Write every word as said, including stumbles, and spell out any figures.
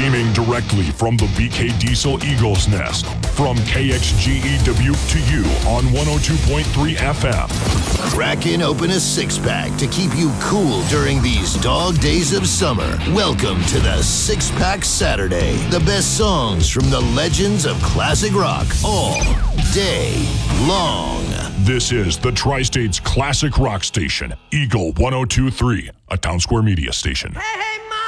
Streaming directly from the B K Diesel Eagles Nest. From K X G E Dubuque to you on one oh two point three F M. Cracking open a six-pack to keep you cool during these dog days of summer. Welcome to the Six-Pack Saturday. The best songs from the legends of classic rock all day long. This is the Tri-State's classic rock station, Eagle one oh two point three, a Town Square Media station. Hey, hey!